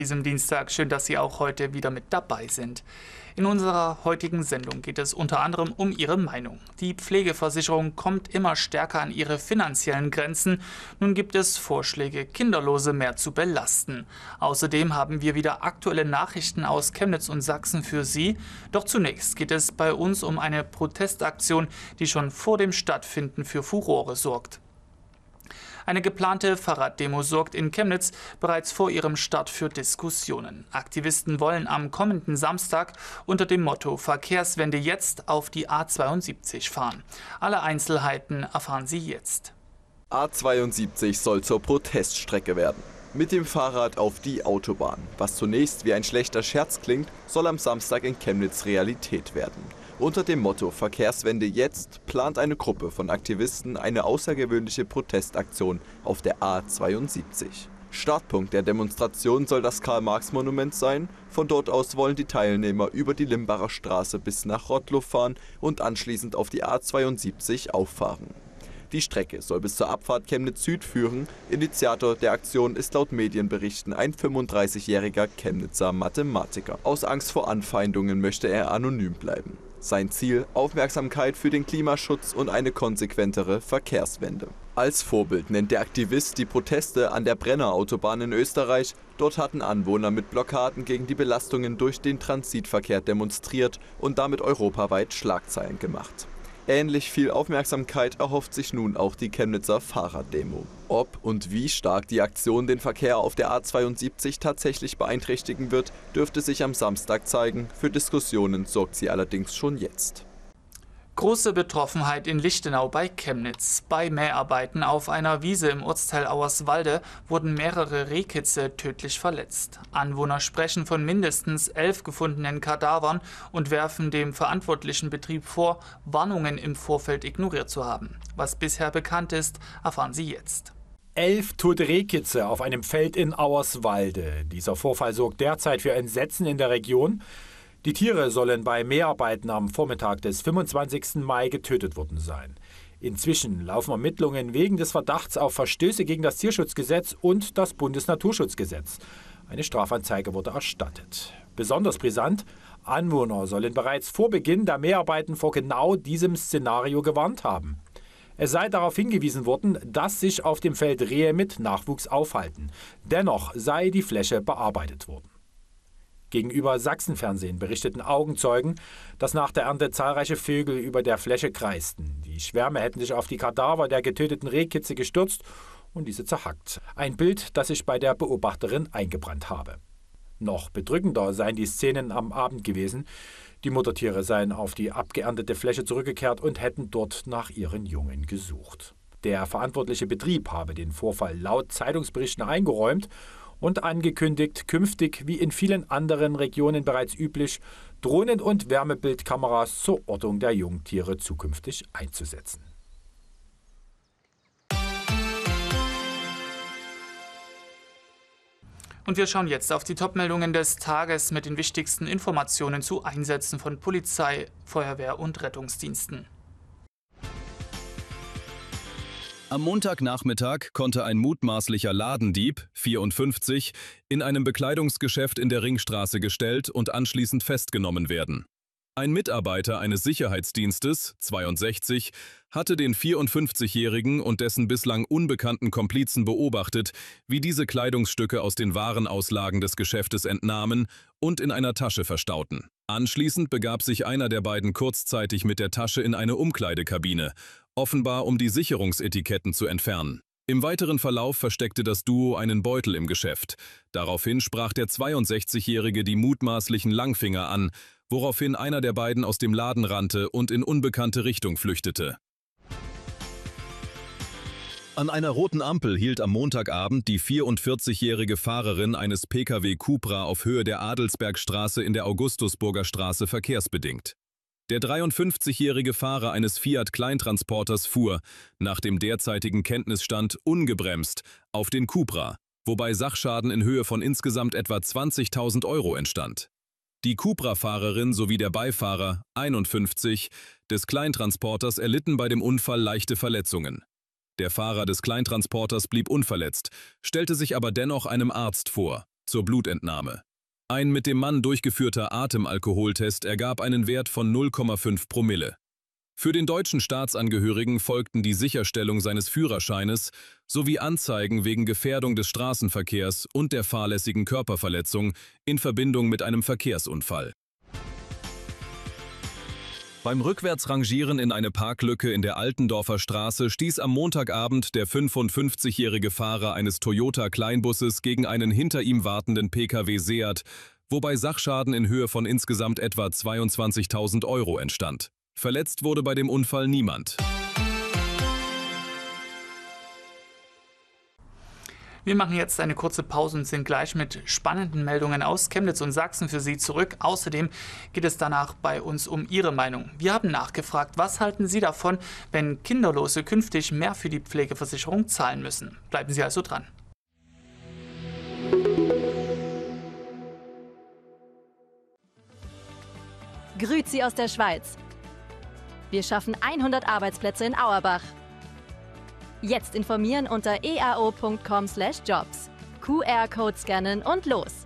Diesem Dienstag. Schön, dass Sie auch heute wieder mit dabei sind. In unserer heutigen Sendung geht es unter anderem um Ihre Meinung. Die Pflegeversicherung kommt immer stärker an ihre finanziellen Grenzen. Nun gibt es Vorschläge, Kinderlose mehr zu belasten. Außerdem haben wir wieder aktuelle Nachrichten aus Chemnitz und Sachsen für Sie. Doch zunächst geht es bei uns um eine Protestaktion, die schon vor dem Stattfinden für Furore sorgt. Eine geplante Fahrraddemo sorgt in Chemnitz bereits vor ihrem Start für Diskussionen. Aktivisten wollen am kommenden Samstag unter dem Motto Verkehrswende jetzt auf die A72 fahren. Alle Einzelheiten erfahren Sie jetzt. A72 soll zur Proteststrecke werden. Mit dem Fahrrad auf die Autobahn. Was zunächst wie ein schlechter Scherz klingt, soll am Samstag in Chemnitz Realität werden. Unter dem Motto Verkehrswende jetzt plant eine Gruppe von Aktivisten eine außergewöhnliche Protestaktion auf der A72. Startpunkt der Demonstration soll das Karl-Marx-Monument sein. Von dort aus wollen die Teilnehmer über die Limbacher Straße bis nach Rottlow fahren und anschließend auf die A72 auffahren. Die Strecke soll bis zur Abfahrt Chemnitz Süd führen. Initiator der Aktion ist laut Medienberichten ein 35-jähriger Chemnitzer Mathematiker. Aus Angst vor Anfeindungen möchte er anonym bleiben. Sein Ziel: Aufmerksamkeit für den Klimaschutz und eine konsequentere Verkehrswende. Als Vorbild nennt der Aktivist die Proteste an der Brennerautobahn in Österreich. Dort hatten Anwohner mit Blockaden gegen die Belastungen durch den Transitverkehr demonstriert und damit europaweit Schlagzeilen gemacht. Ähnlich viel Aufmerksamkeit erhofft sich nun auch die Chemnitzer Fahrraddemo. Ob und wie stark die Aktion den Verkehr auf der A72 tatsächlich beeinträchtigen wird, dürfte sich am Samstag zeigen. Für Diskussionen sorgt sie allerdings schon jetzt. Große Betroffenheit in Lichtenau bei Chemnitz. Bei Mäharbeiten auf einer Wiese im Ortsteil Auerswalde wurden mehrere Rehkitze tödlich verletzt. Anwohner sprechen von mindestens 11 gefundenen Kadavern und werfen dem verantwortlichen Betrieb vor, Warnungen im Vorfeld ignoriert zu haben. Was bisher bekannt ist, erfahren Sie jetzt. 11 tote Rehkitze auf einem Feld in Auerswalde. Dieser Vorfall sorgt derzeit für Entsetzen in der Region. Die Tiere sollen bei Mäharbeiten am Vormittag des 25. Mai getötet worden sein. Inzwischen laufen Ermittlungen wegen des Verdachts auf Verstöße gegen das Tierschutzgesetz und das Bundesnaturschutzgesetz. Eine Strafanzeige wurde erstattet. Besonders brisant: Anwohner sollen bereits vor Beginn der Mäharbeiten vor genau diesem Szenario gewarnt haben. Es sei darauf hingewiesen worden, dass sich auf dem Feld Rehe mit Nachwuchs aufhalten. Dennoch sei die Fläche bearbeitet worden. Gegenüber Sachsenfernsehen berichteten Augenzeugen, dass nach der Ernte zahlreiche Vögel über der Fläche kreisten. Die Schwärme hätten sich auf die Kadaver der getöteten Rehkitze gestürzt und diese zerhackt. Ein Bild, das sich bei der Beobachterin eingebrannt habe. Noch bedrückender seien die Szenen am Abend gewesen. Die Muttertiere seien auf die abgeerntete Fläche zurückgekehrt und hätten dort nach ihren Jungen gesucht. Der verantwortliche Betrieb habe den Vorfall laut Zeitungsberichten eingeräumt und angekündigt, künftig wie in vielen anderen Regionen bereits üblich, Drohnen- und Wärmebildkameras zur Ortung der Jungtiere zukünftig einzusetzen. Und wir schauen jetzt auf die Top-Meldungen des Tages mit den wichtigsten Informationen zu Einsätzen von Polizei, Feuerwehr und Rettungsdiensten. Am Montagnachmittag konnte ein mutmaßlicher Ladendieb, 54, in einem Bekleidungsgeschäft in der Ringstraße gestellt und anschließend festgenommen werden. Ein Mitarbeiter eines Sicherheitsdienstes, 62, hatte den 54-Jährigen und dessen bislang unbekannten Komplizen beobachtet, wie diese Kleidungsstücke aus den Warenauslagen des Geschäftes entnahmen und in einer Tasche verstauten. Anschließend begab sich einer der beiden kurzzeitig mit der Tasche in eine Umkleidekabine, offenbar um die Sicherungsetiketten zu entfernen. Im weiteren Verlauf versteckte das Duo einen Beutel im Geschäft. Daraufhin sprach der 62-Jährige die mutmaßlichen Langfinger an, woraufhin einer der beiden aus dem Laden rannte und in unbekannte Richtung flüchtete. An einer roten Ampel hielt am Montagabend die 44-jährige Fahrerin eines Pkw Cupra auf Höhe der Adelsbergstraße in der Augustusburger Straße verkehrsbedingt. Der 53-jährige Fahrer eines Fiat-Kleintransporters fuhr, nach dem derzeitigen Kenntnisstand ungebremst, auf den Cupra, wobei Sachschaden in Höhe von insgesamt etwa 20.000 € entstand. Die Cupra-Fahrerin sowie der Beifahrer, 51, des Kleintransporters erlitten bei dem Unfall leichte Verletzungen. Der Fahrer des Kleintransporters blieb unverletzt, stellte sich aber dennoch einem Arzt vor. zur Blutentnahme. Ein mit dem Mann durchgeführter Atemalkoholtest ergab einen Wert von 0,5 Promille. Für den deutschen Staatsangehörigen folgten die Sicherstellung seines Führerscheines sowie Anzeigen wegen Gefährdung des Straßenverkehrs und der fahrlässigen Körperverletzung in Verbindung mit einem Verkehrsunfall. Beim Rückwärtsrangieren in eine Parklücke in der Altendorfer Straße stieß am Montagabend der 55-jährige Fahrer eines Toyota-Kleinbusses gegen einen hinter ihm wartenden Pkw Seat, wobei Sachschaden in Höhe von insgesamt etwa 22.000 € entstand. Verletzt wurde bei dem Unfall niemand. Wir machen jetzt eine kurze Pause und sind gleich mit spannenden Meldungen aus Chemnitz und Sachsen für Sie zurück. Außerdem geht es danach bei uns um Ihre Meinung. Wir haben nachgefragt, was halten Sie davon, wenn Kinderlose künftig mehr für die Pflegeversicherung zahlen müssen? Bleiben Sie also dran. Grüezi aus der Schweiz. Wir schaffen 100 Arbeitsplätze in Auerbach. Jetzt informieren unter eao.com/jobs. QR-Code scannen und los.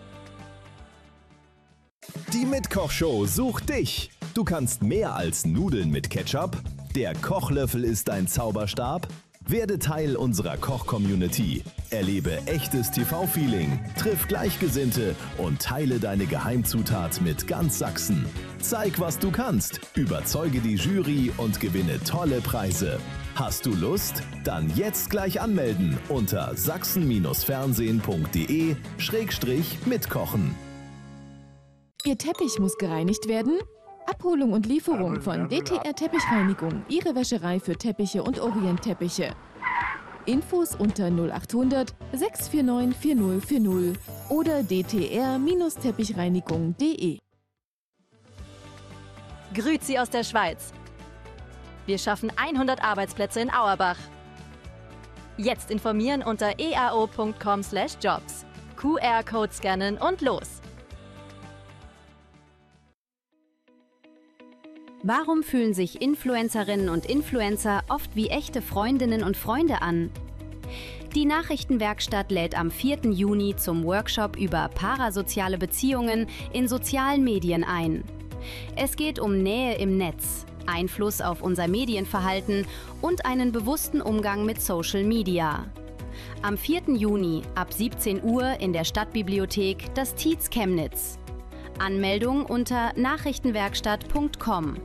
Die Mitkochshow sucht dich. Du kannst mehr als Nudeln mit Ketchup. Der Kochlöffel ist dein Zauberstab. Werde Teil unserer Koch-Community. Erlebe echtes TV-Feeling, triff Gleichgesinnte und teile deine Geheimzutat mit ganz Sachsen. Zeig, was du kannst, überzeuge die Jury und gewinne tolle Preise. Hast du Lust? Dann jetzt gleich anmelden unter sachsen-fernsehen.de/mitkochen. Ihr Teppich muss gereinigt werden? Abholung und Lieferung von DTR Teppichreinigung, Ihre Wäscherei für Teppiche und Orientteppiche. Infos unter 0800 649 4040 oder dtr-teppichreinigung.de. Grüezi aus der Schweiz. Wir schaffen 100 Arbeitsplätze in Auerbach. Jetzt informieren unter eao.com/jobs. QR-Code scannen und los. Warum fühlen sich Influencerinnen und Influencer oft wie echte Freundinnen und Freunde an? Die Nachrichtenwerkstatt lädt am 4. Juni zum Workshop über parasoziale Beziehungen in sozialen Medien ein. Es geht um Nähe im Netz, Einfluss auf unser Medienverhalten und einen bewussten Umgang mit Social Media. Am 4. Juni ab 17 Uhr in der Stadtbibliothek das Tietz Chemnitz. Anmeldung unter nachrichtenwerkstatt.com.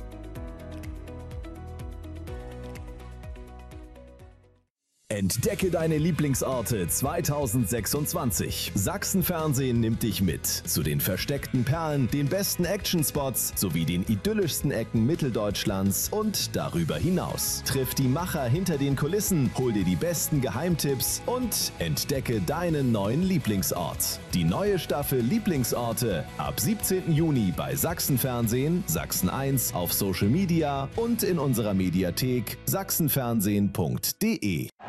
Entdecke deine Lieblingsorte 2026. Sachsen-Fernsehen nimmt dich mit zu den versteckten Perlen, den besten Actionspots sowie den idyllischsten Ecken Mitteldeutschlands und darüber hinaus. Triff die Macher hinter den Kulissen, hol dir die besten Geheimtipps und entdecke deinen neuen Lieblingsort. Die neue Staffel Lieblingsorte ab 17. Juni bei Sachsen-Fernsehen, Sachsen 1 auf Social Media und in unserer Mediathek sachsenfernsehen.de.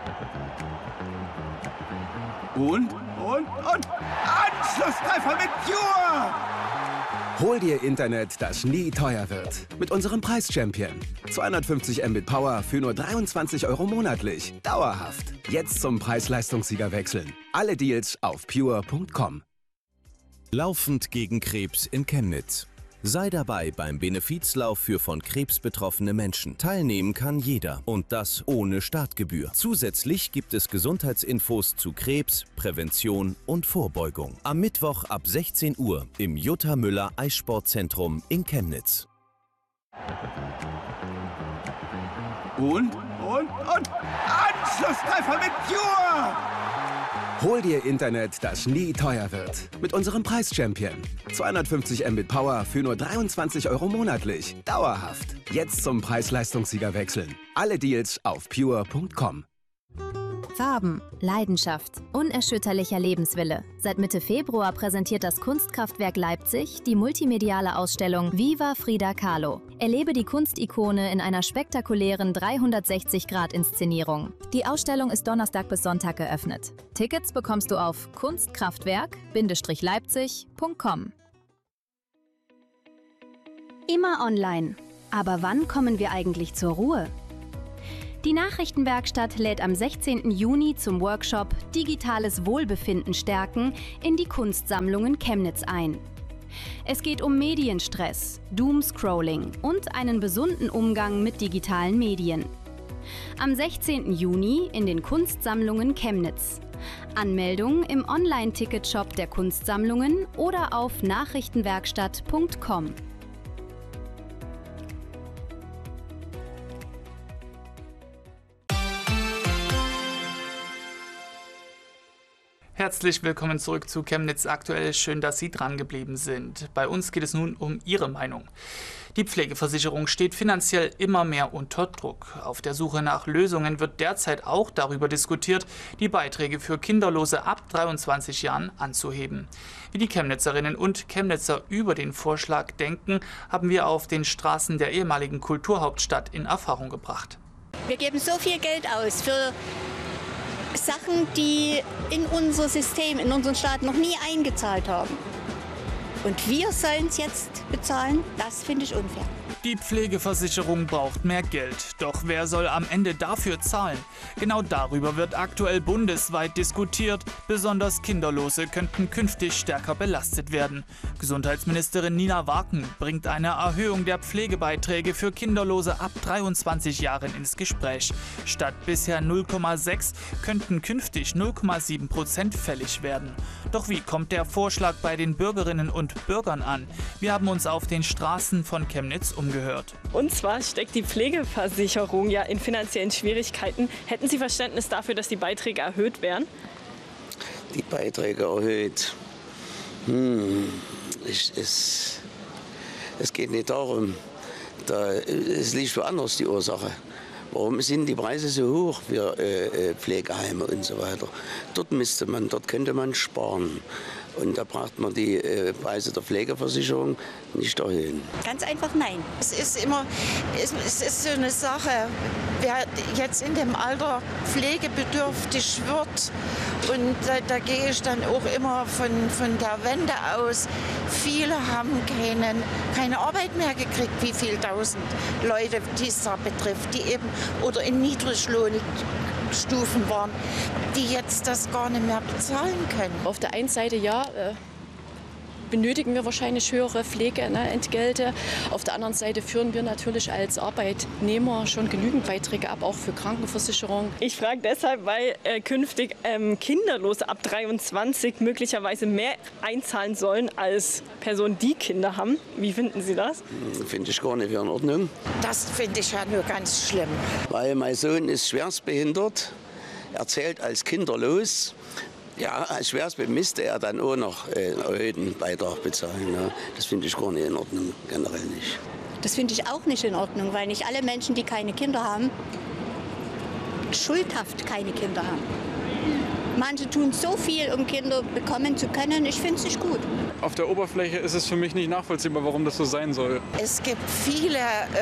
Und Anschlusstreffer mit Pure! Hol dir Internet, das nie teuer wird. Mit unserem Preis-Champion. 250 Mbit Power für nur 23 € monatlich. Dauerhaft. Jetzt zum Preis-Leistungssieger wechseln. Alle Deals auf pure.com. Laufend gegen Krebs in Chemnitz. Sei dabei beim Benefizlauf für von Krebs betroffene Menschen. Teilnehmen kann jeder und das ohne Startgebühr. Zusätzlich gibt es Gesundheitsinfos zu Krebs, Prävention und Vorbeugung. Am Mittwoch ab 16 Uhr im Jutta Müller Eissportzentrum in Chemnitz. Und Anschlusstreffer mit Pure! Hol dir Internet, das nie teuer wird. Mit unserem Preis-Champion. 250 Mbit Power für nur 23 € monatlich. Dauerhaft. Jetzt zum Preis-Leistungssieger wechseln. Alle Deals auf pure.com. Farben, Leidenschaft, unerschütterlicher Lebenswille. Seit Mitte Februar präsentiert das Kunstkraftwerk Leipzig die multimediale Ausstellung Viva Frida Kahlo. Erlebe die Kunstikone in einer spektakulären 360-Grad-Inszenierung. Die Ausstellung ist Donnerstag bis Sonntag geöffnet. Tickets bekommst du auf kunstkraftwerk-leipzig.com. Immer online. Aber wann kommen wir eigentlich zur Ruhe? Die Nachrichtenwerkstatt lädt am 16. Juni zum Workshop Digitales Wohlbefinden stärken in die Kunstsammlungen Chemnitz ein. Es geht um Medienstress, Doomscrolling und einen gesunden Umgang mit digitalen Medien. Am 16. Juni in den Kunstsammlungen Chemnitz. Anmeldung im Online-Ticketshop der Kunstsammlungen oder auf nachrichtenwerkstatt.com. Herzlich willkommen zurück zu Chemnitz aktuell. Schön, dass Sie dran geblieben sind. Bei uns geht es nun um Ihre Meinung. Die Pflegeversicherung steht finanziell immer mehr unter Druck. Auf der Suche nach Lösungen wird derzeit auch darüber diskutiert, die Beiträge für Kinderlose ab 23 Jahren anzuheben. Wie die Chemnitzerinnen und Chemnitzer über den Vorschlag denken, haben wir auf den Straßen der ehemaligen Kulturhauptstadt in Erfahrung gebracht. Wir geben so viel Geld aus für Sachen, die in unser System, in unseren Staat noch nie eingezahlt haben. Und wir sollen es jetzt bezahlen? Das finde ich unfair. Die Pflegeversicherung braucht mehr Geld. Doch wer soll am Ende dafür zahlen? Genau darüber wird aktuell bundesweit diskutiert. Besonders Kinderlose könnten künftig stärker belastet werden. Gesundheitsministerin Nina Waken bringt eine Erhöhung der Pflegebeiträge für Kinderlose ab 23 Jahren ins Gespräch. Statt bisher 0,6 könnten künftig 0,7% fällig werden. Doch wie kommt der Vorschlag bei den Bürgerinnen und Bürgern an? Wir haben uns auf den Straßen von Chemnitz umgehört. Und zwar steckt die Pflegeversicherung ja in finanziellen Schwierigkeiten. Hätten Sie Verständnis dafür, dass die Beiträge erhöht werden? Die Beiträge erhöht? Es geht nicht darum. Es liegt woanders die Ursache. Warum sind die Preise so hoch für Pflegeheime und so weiter? Dort könnte man sparen. Und da braucht man die Preise der Pflegeversicherung nicht erhöhen. Ganz einfach nein. Es ist so eine Sache, wer jetzt in dem Alter pflegebedürftig wird, und da gehe ich dann auch immer von der Wende aus. Viele haben keine Arbeit mehr gekriegt, wie viele tausend Leute dies da betrifft, die eben oder in Niedriglohnstufen waren, die jetzt das gar nicht mehr bezahlen können. Auf der einen Seite ja, benötigen wir wahrscheinlich höhere Pflegeentgelte. Auf der anderen Seite führen wir natürlich als Arbeitnehmer schon genügend Beiträge ab, auch für Krankenversicherung. Ich frage deshalb, weil künftig Kinderlose ab 23 möglicherweise mehr einzahlen sollen als Personen, die Kinder haben. Wie finden Sie das? Finde ich gar nicht in Ordnung. Das finde ich ja nur ganz schlimm. Weil mein Sohn ist schwerstbehindert, er zählt als kinderlos. Ja, als schwerstbehindert müsste er dann auch noch einen erhöhten Beitrag bezahlen. Ja. Das finde ich gar nicht in Ordnung, generell nicht. Das finde ich auch nicht in Ordnung, weil nicht alle Menschen, die keine Kinder haben, schuldhaft keine Kinder haben. Manche tun so viel, um Kinder bekommen zu können. Ich finde es nicht gut. Auf der Oberfläche ist es für mich nicht nachvollziehbar, warum das so sein soll. Es gibt viele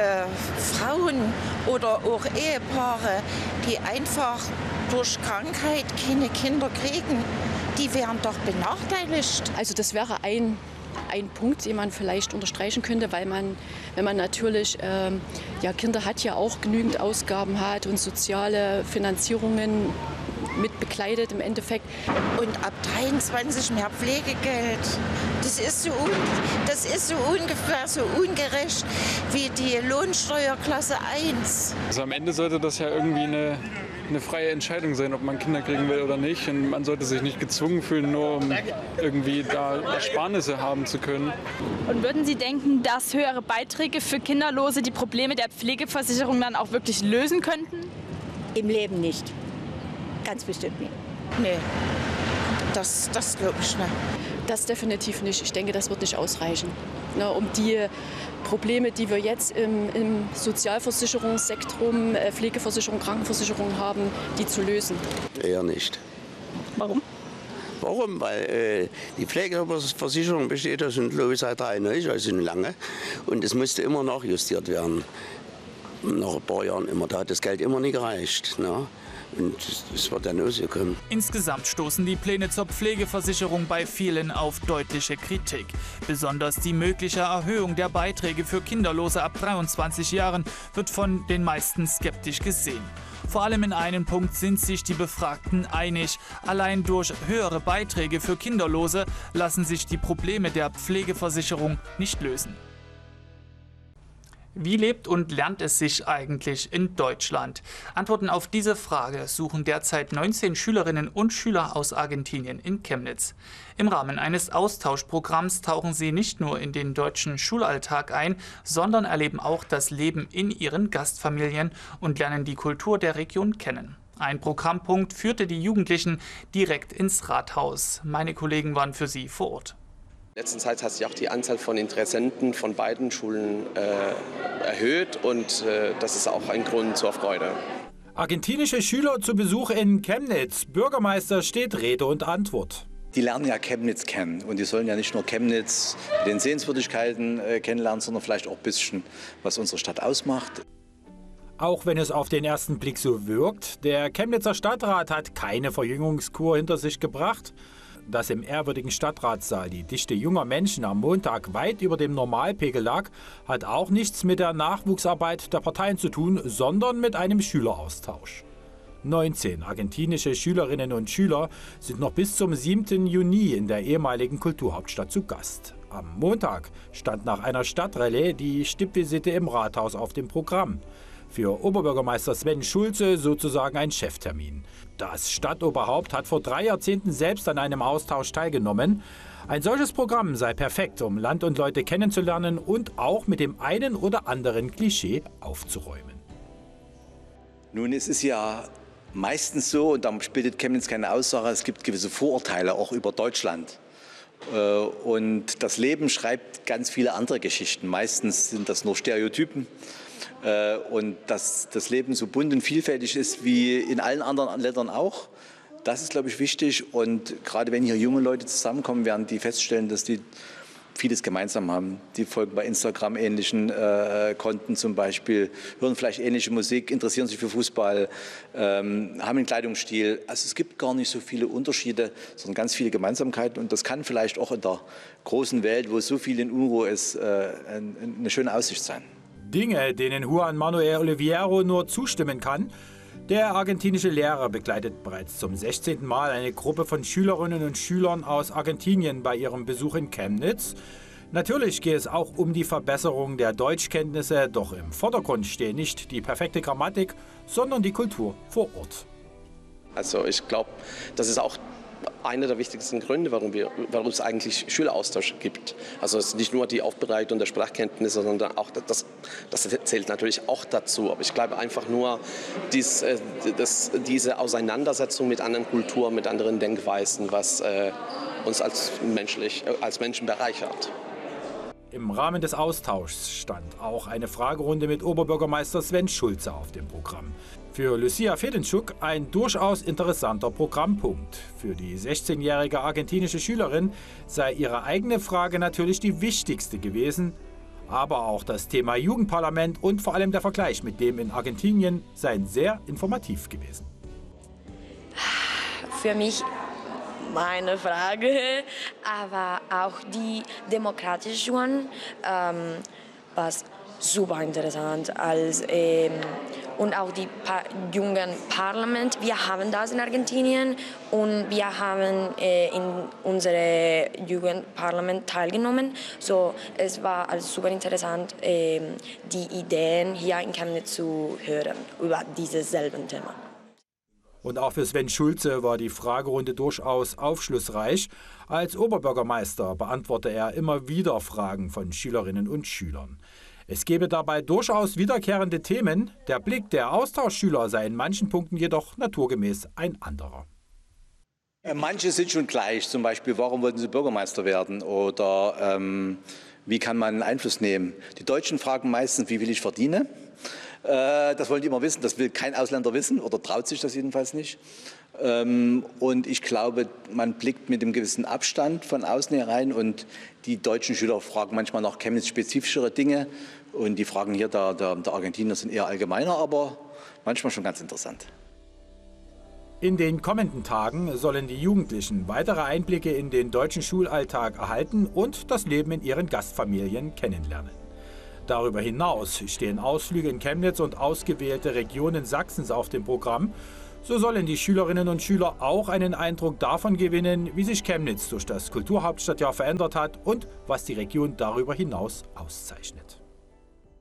Frauen oder auch Ehepaare, die einfach durch Krankheit keine Kinder kriegen. Die wären doch benachteiligt. Also das wäre ein Punkt, den man vielleicht unterstreichen könnte, weil wenn man natürlich Kinder hat, ja auch genügend Ausgaben hat und soziale Finanzierungen mit bekleidet im Endeffekt. Und ab 23 mehr Pflegegeld. Das ist so ungefähr so ungerecht wie die Lohnsteuerklasse 1. Also am Ende sollte das ja irgendwie eine freie Entscheidung sein, ob man Kinder kriegen will oder nicht. Und man sollte sich nicht gezwungen fühlen, nur um irgendwie da Ersparnisse haben zu können. Und würden Sie denken, dass höhere Beiträge für Kinderlose die Probleme der Pflegeversicherung dann auch wirklich lösen könnten? Im Leben nicht. Ganz bestimmt nicht. Nee, das glaube ich nicht. Das definitiv nicht. Ich denke, das wird nicht ausreichen, um die Probleme, die wir jetzt im Sozialversicherungssektor, Pflegeversicherung, Krankenversicherung haben, die zu lösen. Eher nicht. Warum? Warum? Weil die Pflegeversicherung besteht ja schon, glaube ich, seit 93, also lange. Und es musste immer nachjustiert werden. Nach ein paar Jahren immer. Da hat das Geld immer nicht gereicht. Ne? Und es wird dann ausgekommen. Insgesamt stoßen die Pläne zur Pflegeversicherung bei vielen auf deutliche Kritik. Besonders die mögliche Erhöhung der Beiträge für Kinderlose ab 23 Jahren wird von den meisten skeptisch gesehen. Vor allem in einem Punkt sind sich die Befragten einig. Allein durch höhere Beiträge für Kinderlose lassen sich die Probleme der Pflegeversicherung nicht lösen. Wie lebt und lernt es sich eigentlich in Deutschland? Antworten auf diese Frage suchen derzeit 19 Schülerinnen und Schüler aus Argentinien in Chemnitz. Im Rahmen eines Austauschprogramms tauchen sie nicht nur in den deutschen Schulalltag ein, sondern erleben auch das Leben in ihren Gastfamilien und lernen die Kultur der Region kennen. Ein Programmpunkt führte die Jugendlichen direkt ins Rathaus. Meine Kollegen waren für sie vor Ort. In letzter Zeit hat sich auch die Anzahl von Interessenten von beiden Schulen erhöht und das ist auch ein Grund zur Freude. Argentinische Schüler zu Besuch in Chemnitz. Bürgermeister steht Rede und Antwort. Die lernen ja Chemnitz kennen und die sollen ja nicht nur Chemnitz mit den Sehenswürdigkeiten kennenlernen, sondern vielleicht auch ein bisschen, was unsere Stadt ausmacht. Auch wenn es auf den ersten Blick so wirkt, der Chemnitzer Stadtrat hat keine Verjüngungskur hinter sich gebracht. Dass im ehrwürdigen Stadtratssaal die Dichte junger Menschen am Montag weit über dem Normalpegel lag, hat auch nichts mit der Nachwuchsarbeit der Parteien zu tun, sondern mit einem Schüleraustausch. 19 argentinische Schülerinnen und Schüler sind noch bis zum 7. Juni in der ehemaligen Kulturhauptstadt zu Gast. Am Montag stand nach einer Stadtrallye die Stippvisite im Rathaus auf dem Programm. Für Oberbürgermeister Sven Schulze sozusagen ein Cheftermin. Das Stadtoberhaupt hat vor 3 Jahrzehnten selbst an einem Austausch teilgenommen. Ein solches Programm sei perfekt, um Land und Leute kennenzulernen und auch mit dem einen oder anderen Klischee aufzuräumen. Nun, es ist ja meistens so, und da bildet Chemnitz keine Aussage, es gibt gewisse Vorurteile auch über Deutschland. Und das Leben schreibt ganz viele andere Geschichten. Meistens sind das nur Stereotypen. Und dass das Leben so bunt und vielfältig ist wie in allen anderen Ländern auch, das ist, glaube ich, wichtig. Und gerade wenn hier junge Leute zusammenkommen, werden die feststellen, dass die vieles gemeinsam haben. Die folgen bei Instagram ähnlichen Konten zum Beispiel, hören vielleicht ähnliche Musik, interessieren sich für Fußball, haben einen Kleidungsstil. Also es gibt gar nicht so viele Unterschiede, sondern ganz viele Gemeinsamkeiten. Und das kann vielleicht auch in der großen Welt, wo so viel in Unruhe ist, eine schöne Aussicht sein. Dinge, denen Juan Manuel Oliveira nur zustimmen kann. Der argentinische Lehrer begleitet bereits zum 16. Mal eine Gruppe von Schülerinnen und Schülern aus Argentinien bei ihrem Besuch in Chemnitz. Natürlich geht es auch um die Verbesserung der Deutschkenntnisse, doch im Vordergrund steht nicht die perfekte Grammatik, sondern die Kultur vor Ort. Also ich glaube, das ist auch einer der wichtigsten Gründe, warum es eigentlich Schüleraustausch gibt. Also es ist nicht nur die Aufbereitung der Sprachkenntnisse, sondern auch das zählt natürlich auch dazu. Aber ich glaube einfach nur, diese Auseinandersetzung mit anderen Kulturen, mit anderen Denkweisen, was uns als Menschen bereichert. Im Rahmen des Austauschs stand auch eine Fragerunde mit Oberbürgermeister Sven Schulze auf dem Programm. Für Lucia Fedenschuk ein durchaus interessanter Programmpunkt. Für die 16-jährige argentinische Schülerin sei ihre eigene Frage natürlich die wichtigste gewesen, aber auch das Thema Jugendparlament und vor allem der Vergleich mit dem in Argentinien seien sehr informativ gewesen. Für mich meine Frage, aber auch die demokratischen, was super interessant und auch die jungen Parlament. Wir haben das in Argentinien und wir haben in unserem Jugendparlament teilgenommen. So, es war also super interessant, die Ideen hier in Chemnitz zu hören über dieses selben Thema. Und auch für Sven Schulze war die Fragerunde durchaus aufschlussreich. Als Oberbürgermeister beantwortete er immer wieder Fragen von Schülerinnen und Schülern. Es gebe dabei durchaus wiederkehrende Themen. Der Blick der Austauschschüler sei in manchen Punkten jedoch naturgemäß ein anderer. Manche sind schon gleich, zum Beispiel, warum wollten sie Bürgermeister werden oder wie kann man Einfluss nehmen. Die Deutschen fragen meistens, wie viel ich verdiene. Das wollen die immer wissen, das will kein Ausländer wissen oder traut sich das jedenfalls nicht. Und ich glaube, man blickt mit einem gewissen Abstand von außen herein und die deutschen Schüler fragen manchmal nach Chemnitz-spezifischere Dinge und die Fragen hier der Argentinier sind eher allgemeiner, aber manchmal schon ganz interessant. In den kommenden Tagen sollen die Jugendlichen weitere Einblicke in den deutschen Schulalltag erhalten und das Leben in ihren Gastfamilien kennenlernen. Darüber hinaus stehen Ausflüge in Chemnitz und ausgewählte Regionen Sachsens auf dem Programm. So sollen die Schülerinnen und Schüler auch einen Eindruck davon gewinnen, wie sich Chemnitz durch das Kulturhauptstadtjahr verändert hat und was die Region darüber hinaus auszeichnet.